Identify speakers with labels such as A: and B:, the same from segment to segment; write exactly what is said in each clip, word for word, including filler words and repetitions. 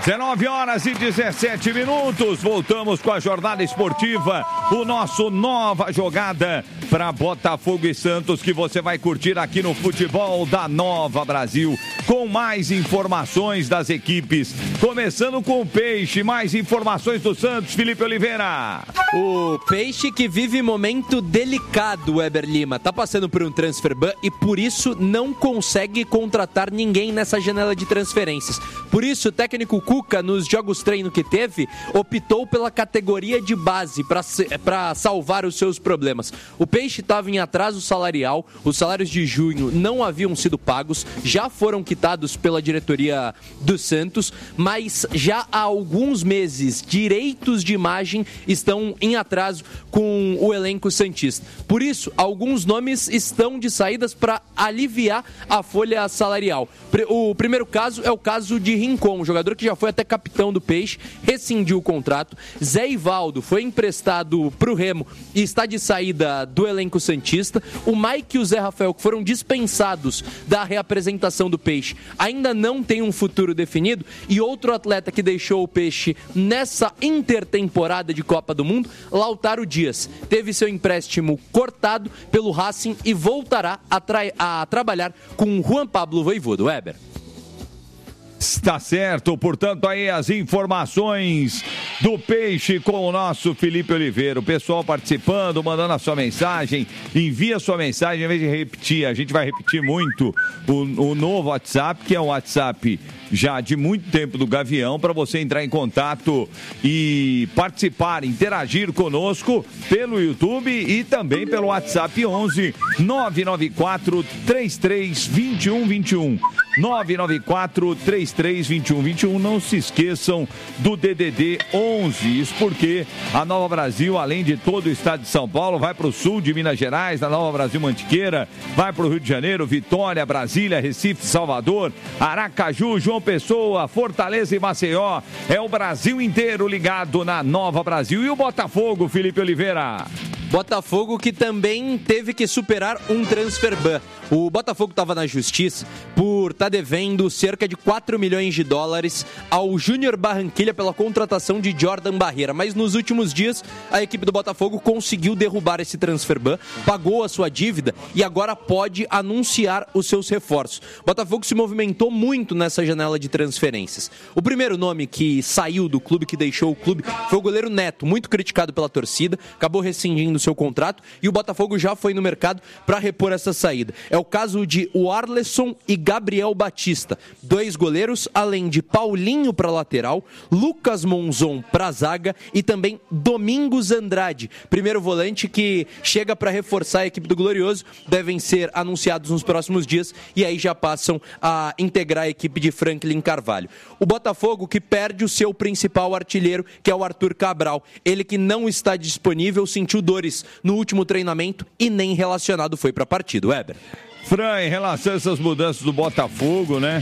A: dezenove horas e dezessete minutos, voltamos com a jornada esportiva, o nosso Nova Jogada para Botafogo e Santos, que você vai curtir aqui no Futebol da Nova Brasil, com mais informações das equipes, começando com o Peixe, mais informações do Santos, Felipe Oliveira.
B: O Peixe que vive momento delicado, Weber Lima, tá passando por um transfer ban e por isso não consegue contratar ninguém nessa janela de transferências. Por isso, o técnico Cuca, nos jogos treino que teve, optou pela categoria de base para salvar os seus problemas. O Peixe estava em atraso salarial, os salários de junho não haviam sido pagos, já foram quitados pela diretoria do Santos, mas já há alguns meses direitos de imagem estão em atraso com o elenco santista. Por isso, alguns nomes estão de saídas para aliviar a folha salarial. O primeiro caso é o caso de Rincon, um jogador que já foi até capitão do Peixe, rescindiu o contrato. Zé Ivaldo foi emprestado para o Remo e está de saída do elenco santista. O Mike e o Zé Rafael, que foram dispensados da reapresentação do Peixe, ainda não tem um futuro definido. E outro atleta que deixou o Peixe nessa intertemporada de Copa do Mundo, Lautaro Dias, teve seu empréstimo cortado pelo Racing e voltará a, tra- a trabalhar com Juan Pablo Voivoda. Weber.
A: Está certo, portanto, aí as informações do Peixe com o nosso Felipe Oliveira. O pessoal participando, mandando a sua mensagem. Envia a sua mensagem em vez de repetir. A gente vai repetir muito o, o novo WhatsApp, que é um WhatsApp já de muito tempo do Gavião, para você entrar em contato e participar, interagir conosco pelo YouTube e também pelo WhatsApp onze nove nove quatro três três dois um dois um. nove nove quatro três três dois um dois um. Não se esqueçam do D D D onze. Isso porque a Nova Brasil, além de todo o estado de São Paulo, vai para o sul de Minas Gerais, a Nova Brasil Mantiqueira, vai para o Rio de Janeiro, Vitória, Brasília, Recife, Salvador, Aracaju, João Pessoa, Fortaleza e Maceió. É o Brasil inteiro ligado na Nova Brasil. E o Botafogo, Felipe Oliveira?
B: Botafogo que também teve que superar um transfer ban. O Botafogo estava na justiça por estar tá devendo cerca de quatro milhões de dólares ao Júnior Barranquilla pela contratação de Jordan Barreira. Mas nos últimos dias, a equipe do Botafogo conseguiu derrubar esse transfer ban, pagou a sua dívida e agora pode anunciar os seus reforços. O Botafogo se movimentou muito nessa janela de transferências. O primeiro nome que saiu do clube, que deixou o clube, foi o goleiro Neto, muito criticado pela torcida, acabou rescindindo seu contrato e o Botafogo já foi no mercado para repor essa saída. É o caso de Warleson e Gabriel Batista, dois goleiros, além de Paulinho para lateral, Lucas Monzon para zaga e também Domingos Andrade, primeiro volante que chega para reforçar a equipe do Glorioso, devem ser anunciados nos próximos dias e aí já passam a integrar a equipe de Franklin Carvalho. O Botafogo que perde o seu principal artilheiro, que é o Arthur Cabral, ele que não está disponível, sentiu dores no último treinamento e nem relacionado foi para a partida. Weber.
A: Fran, em relação a essas mudanças do Botafogo, né?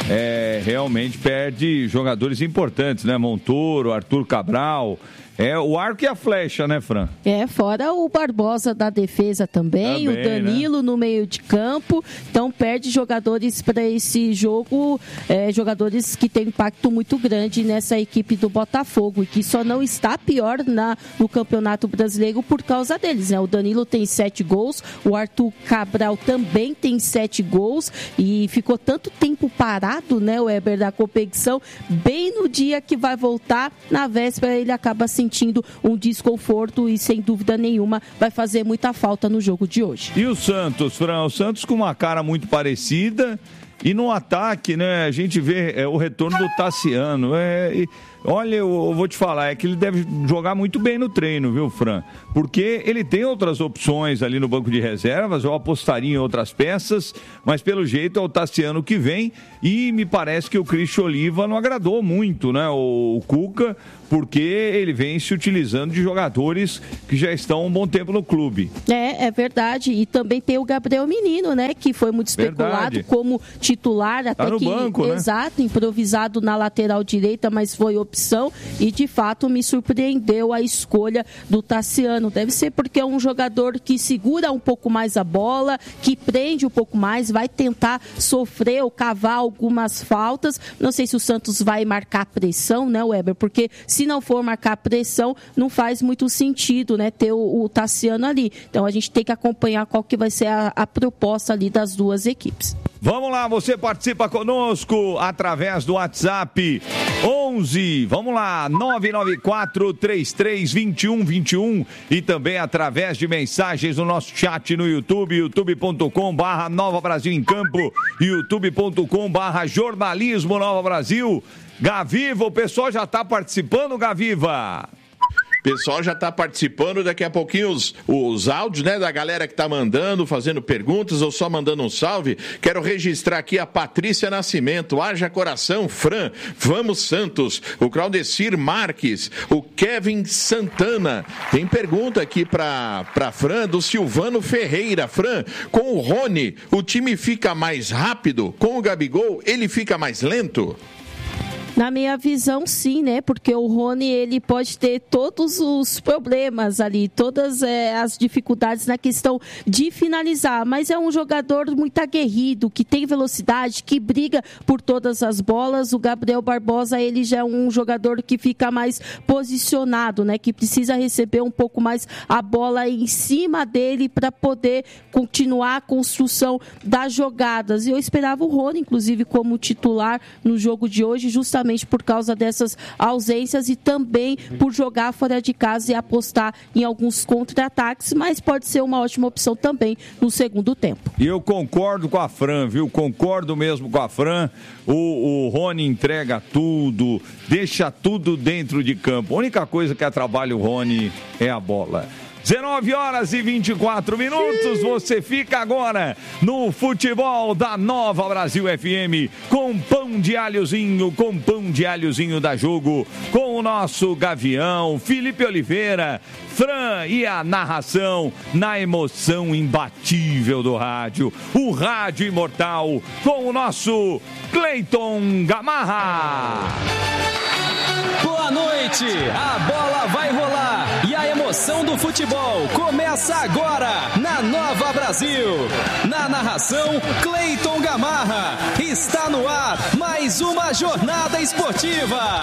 A: É, realmente perde jogadores importantes, né? Montoro, Arthur Cabral. É o arco e a flecha, né, Fran?
C: É, fora o Barbosa da defesa também, também o Danilo, né, no meio de campo. Então perde jogadores para esse jogo, é, jogadores que têm impacto muito grande nessa equipe do Botafogo e que só não está pior na, no Campeonato Brasileiro por causa deles, né? O Danilo tem sete gols, o Arthur Cabral também tem sete gols e ficou tanto tempo parado, né, o Weber, da competição, bem no dia que vai voltar, na véspera ele acaba sentindo um desconforto e sem dúvida nenhuma vai fazer muita falta no jogo de hoje.
A: E o Santos, Fran? O Santos com uma cara muito parecida e no ataque, né, a gente vê é, o retorno do Tassiano. É, e, olha, eu, eu vou te falar, é que ele deve jogar muito bem no treino, viu, Fran? Porque ele tem outras opções ali no banco de reservas, eu apostaria em outras peças, mas pelo jeito é o Tassiano que vem e me parece que o Christian Oliva não agradou muito, né, o, o Cuca, porque ele vem se utilizando de jogadores que já estão há um bom tempo no clube.
C: É, é verdade. E também tem o Gabriel Menino, né, que foi muito especulado verdade. como titular titular, até
A: tá no
C: que
A: banco, né?
C: Exato, improvisado na lateral direita, mas foi opção e de fato me surpreendeu a escolha do Tassiano. Deve ser porque é um jogador que segura um pouco mais a bola, que prende um pouco mais, vai tentar sofrer ou cavar algumas faltas. Não sei se o Santos vai marcar pressão, né, Weber? Porque se não for marcar pressão, não faz muito sentido, né, ter o, o Tassiano ali. Então a gente tem que acompanhar qual que vai ser a, a proposta ali das duas equipes.
A: Vamos lá, você participa conosco através do WhatsApp onze, vamos lá, nove nove quatro, três três, dois um dois um e também através de mensagens no nosso chat no YouTube, youtube ponto com barra Nova Brasil em Campo, youtube ponto com barra Jornalismo Nova Brasil. Gaviva, o pessoal já está participando, Gaviva?
D: Pessoal já está participando, daqui a pouquinho os, os áudios, né, da galera que está mandando, fazendo perguntas ou só mandando um salve. Quero registrar aqui a Patrícia Nascimento, haja coração, Fran, vamos Santos, o Claudecir Marques, o Kevin Santana. Tem pergunta aqui para para Fran, do Silvano Ferreira. Fran, com o Rony, o time fica mais rápido? Com o Gabigol, ele fica mais lento?
C: Na minha visão, sim, né? Porque o Rony, ele pode ter todos os problemas ali, todas é, as dificuldades na questão de finalizar, mas é um jogador muito aguerrido, que tem velocidade, que briga por todas as bolas. O Gabriel Barbosa, ele já é um jogador que fica mais posicionado, né? Que precisa receber um pouco mais a bola em cima dele para poder continuar a construção das jogadas. E eu esperava o Rony, inclusive, como titular no jogo de hoje, justamente por causa dessas ausências e também por jogar fora de casa e apostar em alguns contra-ataques, mas pode ser uma ótima opção também no segundo tempo.
A: E eu concordo com a Fran, viu? Concordo mesmo com a Fran. O, o Rony entrega tudo, deixa tudo dentro de campo. A única coisa que atrapalha o Rony é a bola. dezenove horas e vinte e quatro minutos, você fica agora no futebol da Nova Brasil F M com pão de alhozinho, com pão de alhozinho da Jogo, com o nosso Gavião, Felipe Oliveira, Fran e a narração na emoção imbatível do rádio, o rádio imortal com o nosso Cleiton Gamarra.
E: Boa noite, a bola vai rolar e a emoção do futebol começa agora na Nova Brasil. Na narração, Cleiton Gamarra. Está no ar mais uma jornada esportiva.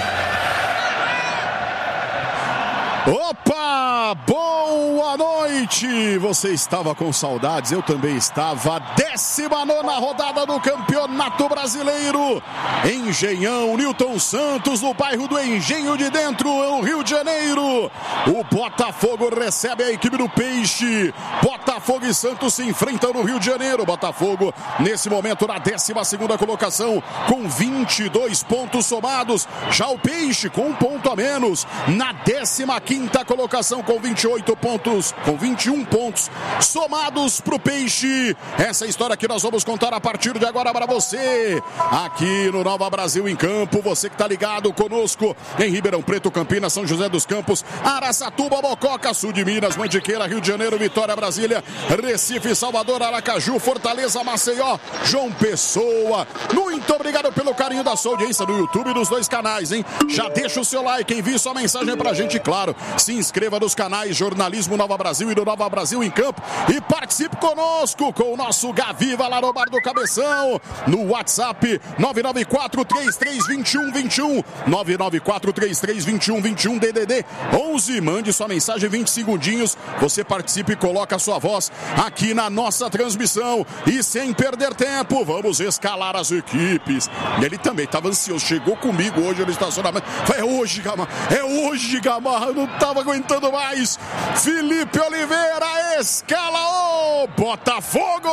F: Opa, boa noite! Você estava com saudades, eu também estava. Décima nona rodada do Campeonato Brasileiro. Engenhão, Newton Santos, no bairro do Engenho de Dentro, no Rio de Janeiro. O Botafogo recebe a equipe do Peixe. Botafogo e Santos se enfrentam no Rio de Janeiro. Botafogo, nesse momento, na décima segunda colocação, com vinte e dois pontos somados. Já o Peixe, com um ponto a menos, na décima quinta colocação com vinte e oito pontos, com vinte e um pontos somados para o Peixe. Essa é a história que nós vamos contar a partir de agora para você, aqui no Nova Brasil em Campo. Você que está ligado conosco em Ribeirão Preto, Campinas, São José dos Campos, Araçatuba, Mococa, Sul de Minas, Mantiqueira, Rio de Janeiro, Vitória, Brasília, Recife, Salvador, Aracaju, Fortaleza, Maceió, João Pessoa. Muito obrigado pelo carinho da sua audiência no YouTube dos dois canais, hein? Já deixa o seu like, envie sua mensagem pra gente, claro. Se inscreva nos canais Jornalismo Nova Brasil e do Nova Brasil em Campo e participe conosco com o nosso Gaviva lá no Bar do Cabeção, no WhatsApp nove nove quatro, três três dois um dois um, nove nove quatro, três três dois um dois um, D D D onze, mande sua mensagem, vinte segundinhos, você participe e coloca a sua voz aqui na nossa transmissão. E sem perder tempo, vamos escalar as equipes. Ele também estava ansioso, chegou comigo hoje no estacionamento, é hoje, Gamarra, é hoje, Gamarra, não estava aguentando mais. Felipe Oliveira, escala o Botafogo!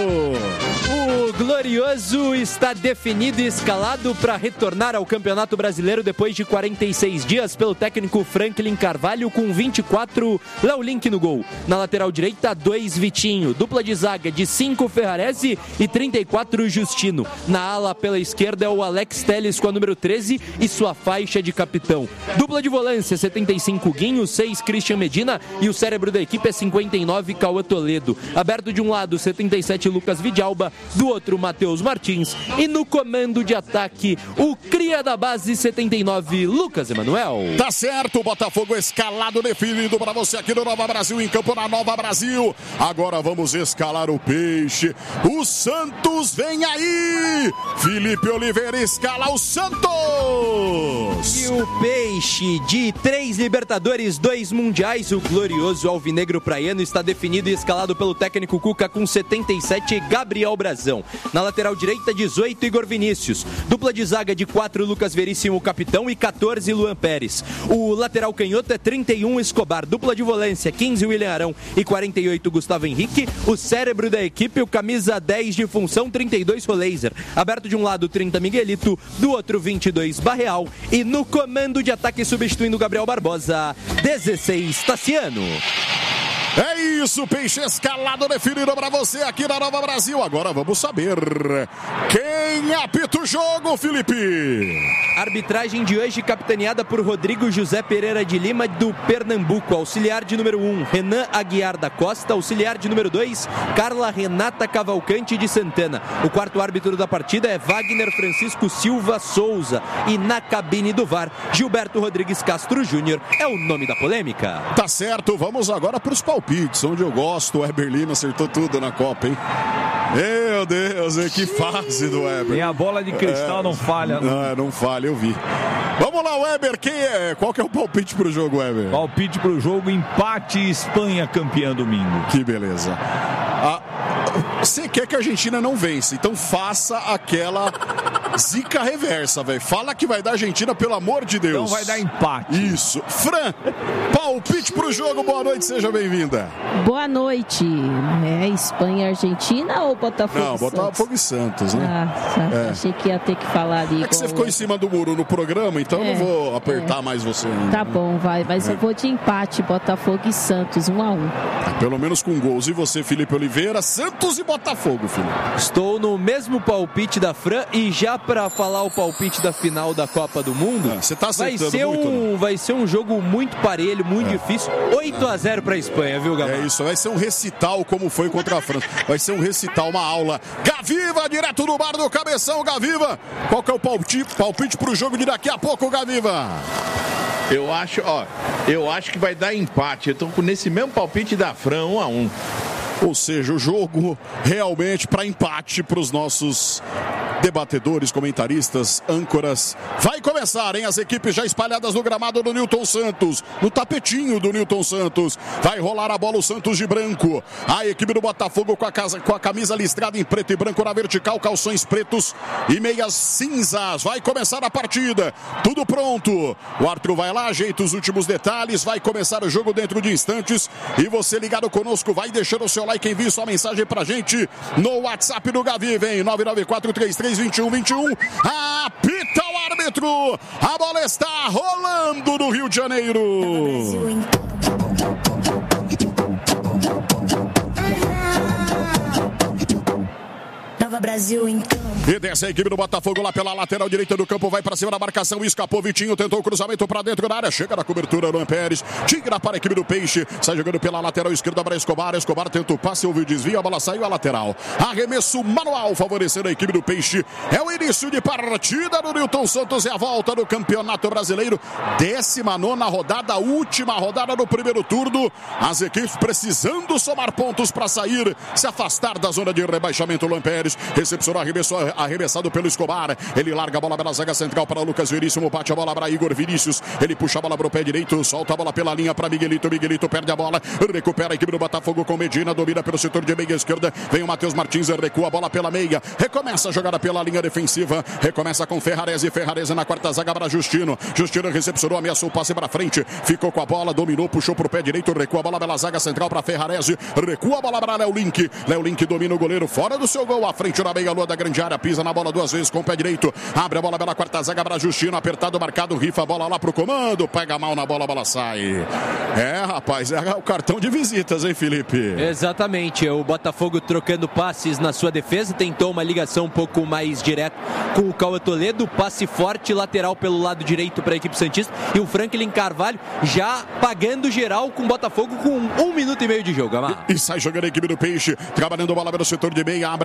B: O Glorioso está definido e escalado para retornar ao Campeonato Brasileiro depois de quarenta e seis dias pelo técnico Franklin Carvalho, com vinte e quatro, Léo Link no gol. Na lateral direita, dois Vitinho. Dupla de zaga de cinco Ferrarese e trinta e quatro Justino. Na ala pela esquerda é o Alex Telles com a número treze e sua faixa de capitão. Dupla de volância, setenta e cinco Guinho, seis Christian Medina e o cérebro da equipe é cinquenta e nove Cauã Toledo. Aberto de um lado, setenta e sete Lucas Vidalba, do outro quatro, Matheus Martins. E no comando de ataque, o cria da base setenta e nove, Lucas Emanuel.
F: Tá certo, Botafogo escalado definido para você aqui no Nova Brasil, em campo na Nova Brasil. Agora vamos escalar o Peixe. O Santos vem aí! Felipe Oliveira escala o Santos!
B: E o Peixe, de três Libertadores, dois Mundiais, o glorioso alvinegro praiano está definido e escalado pelo técnico Cuca com setenta e sete, Gabriel Brazão. Na lateral direita, dezoito, Igor Vinícius. Dupla de zaga de quatro, Lucas Veríssimo, capitão, e catorze, Luan Pérez. O lateral canhoto é trinta e um, Escobar. Dupla de volância, quinze, William Arão, e quarenta e oito, Gustavo Henrique. O cérebro da equipe, o camisa dez de função, trinta e dois, Roleiser. Aberto de um lado, trinta, Miguelito, do outro, vinte e dois, Barreal. E no comando de ataque, substituindo Gabriel Barbosa, dezesseis, Tassiano.
F: É isso, Peixe escalado definido para você aqui na Nova Brasil. Agora vamos saber quem apita o jogo, Felipe.
B: Arbitragem de hoje capitaneada por Rodrigo José Pereira de Lima, do Pernambuco. Auxiliar de número um, Renan Aguiar da Costa. Auxiliar de número dois, Carla Renata Cavalcante de Santana. O quarto árbitro da partida é Wagner Francisco Silva Souza. E na cabine do V A R, Gilberto Rodrigues Castro Júnior é o nome da polêmica.
F: Tá certo, vamos agora para os palpites, onde eu gosto. O Weber Lima acertou tudo na Copa, hein? Meu Deus, que fase do Weber.
A: E a bola de cristal é, não falha.
F: Não, não, não falha, eu vi. Vamos lá, Weber, quem é? Qual que é o palpite pro jogo, Weber?
A: Palpite pro jogo, empate, Espanha campeã domingo.
F: Que beleza. Ah, você quer que a Argentina não vence, então faça aquela zica reversa, velho. Fala que vai dar Argentina, pelo amor de Deus.
A: Então vai dar empate.
F: Isso. Fran, palpite pro jogo, boa noite, seja bem-vinda.
C: Boa noite. É Espanha e Argentina ou Botafogo?
F: Não, Botafogo e Santos, né?
C: Ah, é. Achei que ia ter que falar ali.
F: É que você ficou em cima do muro no programa, então é, eu não vou apertar é. mais você ainda.
C: Tá bom, vai, mas é. eu vou de empate, Botafogo e Santos, um a um.
F: Pelo menos com gols. E você, Felipe Oliveira, Santos e Botafogo, Felipe?
B: Estou no mesmo palpite da Fran e já para falar o palpite da final da Copa do Mundo,
F: é, você tá
B: vai ser
F: muito,
B: um,
F: né?
B: vai ser um jogo muito parelho, muito é. difícil. oito a zero para a Espanha, viu, Gabriel?
F: É isso, vai ser um recital como foi contra a França. Vai ser um recital, uma aula. Gaviva, direto do bar do Cabeção, Gaviva. Qual que é o palpite, palpite pro jogo de daqui a pouco, Gaviva?
D: Eu acho, ó, eu acho que vai dar empate. Eu tô nesse mesmo palpite da Fran, um a um.
F: Ou seja, o jogo realmente para empate para os nossos debatedores, comentaristas, âncoras. Vai começar, hein? As equipes já espalhadas no gramado do Newton Santos, no tapetinho do Newton Santos. Vai rolar a bola o Santos de branco. A equipe do Botafogo com a, casa, com a camisa listrada em preto e branco na vertical, calções pretos e meias cinzas. Vai começar a partida. Tudo pronto. O árbitro vai lá, ajeita os últimos detalhes. Vai começar o jogo dentro de instantes. E você ligado conosco, vai deixando o seu like, envie sua mensagem pra gente no WhatsApp do Gavi. Vem nove nove quatro três três dois um dois um. Apita o árbitro. A bola está rolando no Rio de Janeiro.
G: Nova Brasil em campo.
F: E desce a equipe do Botafogo lá pela lateral direita do campo, vai para cima da marcação, escapou Vitinho, tentou o cruzamento para dentro da área, chega na cobertura, Luan Pérez, tira para a equipe do Peixe, sai jogando pela lateral esquerda para Escobar, Escobar tenta o passe, houve o desvio, a bola saiu à lateral, arremesso manual favorecendo a equipe do Peixe, é o início de partida do Newton Santos e a volta do Campeonato Brasileiro, décima nona rodada, última rodada do primeiro turno, as equipes precisando somar pontos para sair, se afastar da zona de rebaixamento. Luan Pérez recepcionou, arremessou, arremessado pelo Escobar, ele larga a bola pela zaga central para Lucas Veríssimo, bate a bola para Igor Vinícius, ele puxa a bola para o pé direito, solta a bola pela linha para Miguelito, Miguelito perde a bola, recupera a equipe do Botafogo com Medina, domina pelo setor de meia esquerda, vem o Matheus Martins, recua a bola pela meia, recomeça a jogada pela linha defensiva, recomeça com Ferrarese, Ferrarese na quarta zaga para Justino, Justino recepcionou, ameaçou o passe para frente, ficou com a bola, dominou, puxou para o pé direito, recua a bola pela zaga central para Ferrarese, recua a bola para Léo Link, Léo Link domina o goleiro, fora do seu gol, à frente na meia lua da grande área, pisa na bola duas vezes com o pé direito, abre a bola pela quarta zaga para Justino, apertado, marcado, rifa a bola lá pro comando, pega mal na bola, a bola sai. É, rapaz, é o cartão de visitas, hein, Felipe?
B: Exatamente, o Botafogo trocando passes na sua defesa, tentou uma ligação um pouco mais direta com o Cauã Toledo, passe forte, lateral pelo lado direito para a equipe santista, e o Franklin Carvalho já pagando geral com o Botafogo com um minuto e meio de jogo. Amar.
F: E, e sai jogando a equipe do Peixe, trabalhando a bola pelo setor de meia, abre